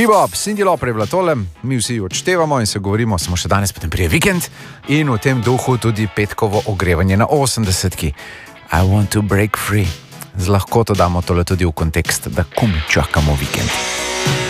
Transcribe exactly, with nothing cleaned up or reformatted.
Šibop, Cindy Lauper je bila tole, mi vsi odštevamo in se govorimo, samo še danes, potem prije vikend in v tem duhu tudi petkovo ogrevanje na osemdesetki. I want to break free. Z lahkoto damo tole tudi v kontekst, da kum čakamo vikend.